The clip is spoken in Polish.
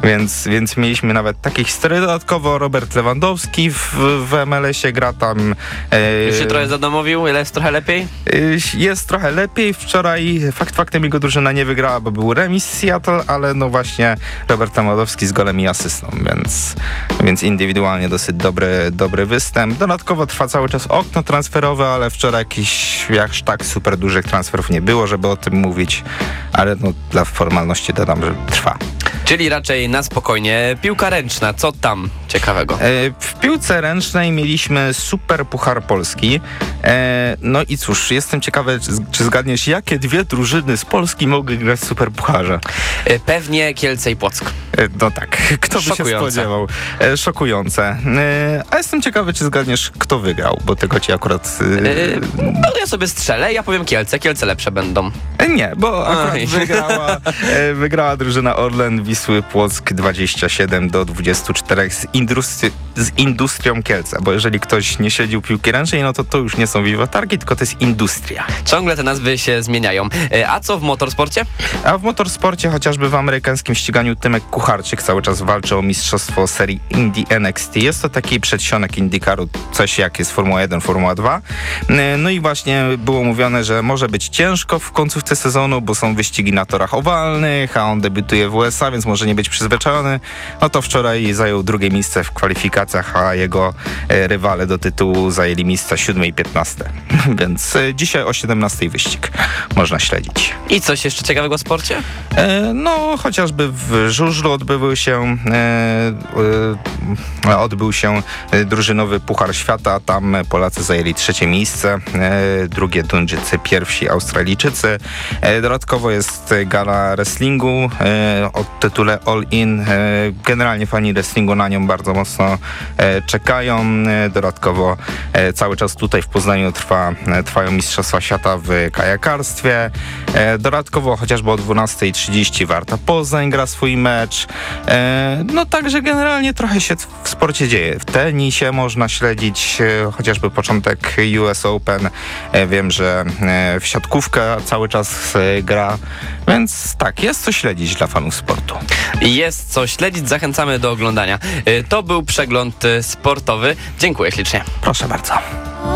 Więc mieliśmy nawet takie historie. Dodatkowo Robert Lewandowski w MLS-ie gra tam. Już się trochę zadomowił? Jest trochę lepiej? Jest trochę lepiej. Wczoraj faktem jego drużyna nie wygrała, bo był remis z Seattle, ale no właśnie Robert Lewandowski z golem i asystą, więc indywidualnie dosyć dobry występ. Dodatkowo trwa cały czas okno transferowe, ale wczoraj jakichś aż tak super dużych transferów nie było, żeby o tym mówić, ale no dla formalności dodam, że trwa. Czyli raczej na spokojnie. Piłka ręczna, co tam ciekawego? W piłce ręcznej mieliśmy Super Puchar Polski. No i cóż, jestem ciekawy, czy zgadniesz, jakie dwie drużyny z Polski mogły grać w Super Pucharze? Pewnie Kielce i Płock. No tak, kto by się spodziewał? Szokujące. A jestem ciekawy, czy zgadniesz, kto wygrał, bo tego ci akurat... No ja sobie strzelę, ja powiem Kielce. Kielce lepsze będą. Nie, bo akurat wygrała drużyna Orlen Wisły Płock 27-24 z Industrią Kielce, bo jeżeli ktoś nie śledził piłki ręcznej, no to już nie są wiwatarki, tylko to jest Industria. Ciągle te nazwy się zmieniają. A co w motorsporcie? A w motorsporcie, chociażby w amerykańskim ściganiu, Tymek Kucharczyk cały czas walczy o mistrzostwo serii Indy NXT. Jest to taki przedsionek IndyCaru, coś jak jest Formuła 1, Formuła 2. No i właśnie było mówione, że może być ciężko w końcówce sezonu, bo są wyścigi na torach owalnych, a on debiutuje w USA, więc może nie być przyzwyczajony. No to wczoraj zajął drugie miejsce w kwalifikacjach, a jego rywale do tytułu zajęli miejsca 7 i 15. Więc dzisiaj o 17 wyścig można śledzić. I coś jeszcze ciekawego w sporcie? No, chociażby w żużlu odbył się drużynowy Puchar Świata. Tam Polacy zajęli trzecie miejsce, drugie Duńczycy, pierwsi Australijczycy. Dodatkowo jest gala wrestlingu o tytule All In. Generalnie fani wrestlingu na nią bardzo mocno czekają. Dodatkowo cały czas tutaj w Poznaniu trwają Mistrzostwa Świata w kajakarstwie. Dodatkowo chociażby o 12:30 Warta Poznań gra swój mecz. No także generalnie trochę się w sporcie dzieje. W tenisie można śledzić chociażby początek US Open. Wiem, że w siatkówkę cały czas gra, więc tak, jest co śledzić dla fanów sportu. Jest co śledzić, zachęcamy do oglądania. To był przegląd sportowy. Dziękuję ślicznie. Proszę bardzo.